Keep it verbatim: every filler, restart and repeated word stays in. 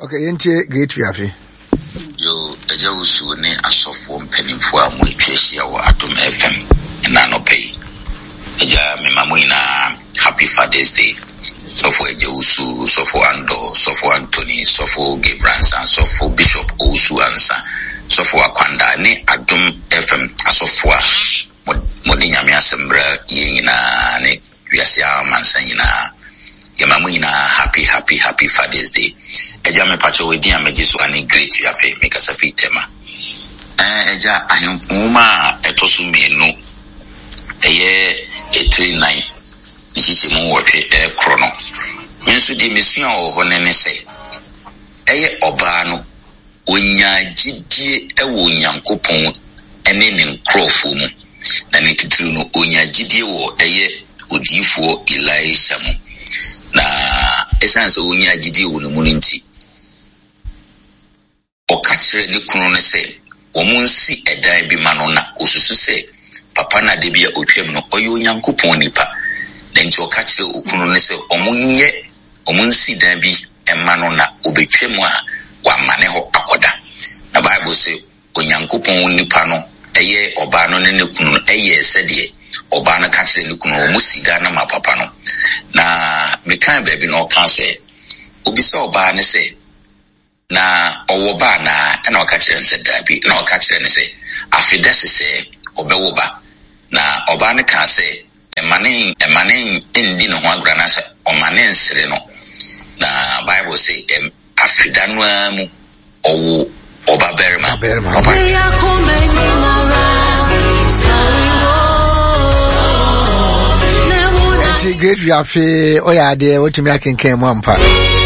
Okay, yente great fiafi. Yo, eja usu ne asofo mpanimfo a mo etwehia wo Adom F M na no pay. Eja me mamu ina happy Father's Day. Sofo eja usu, sofo Ando, sofo Anthony, sofo Gebransa, sofo Bishop Osu Ansa, sofo Akwanda ne Adom F M asofo a modi nyame asembra yina ne wiasia mansan yina. Yamamu ina happy happy happy Father's Day. Eja me pacho wedi ameje so ani great you afi make us a tema. Eh eja ahemfuma etosu mienu eye e three nine ichiche mu wotwe e krono. Nso di mission o hone ne se eye oba no onya gidie e wo Nyankopon ene ne nkrofo mu na ne titiri no onya gidie wo eye odifo Elisha mu na essence onya gidie wo no mu nti o kachire ni kunu ne se omunsi edan bi ma no na osusu se papa na de bia otwam no oyo Nyankopon nipa na nti o kachire okunu ne se omunye omunsi dan bi emma no na obetwam a wa mane ho akoda na Bible say Onyankopon nipa no eye oba no ne ne kunu no eye sede oba no kachire ni kunu omusi dan na ma papa no na mekan ba bi no kan se obisa oba ne se na owo ba na na o kachire nse dabi na o kachire ne se afidese se obewo ba na oba ne kan se emane emane ndi no ho agura na se omane nsere no na Bible say em afidanu amu owo oba berma papa great fiafi oyade otimi akenken mu ampa.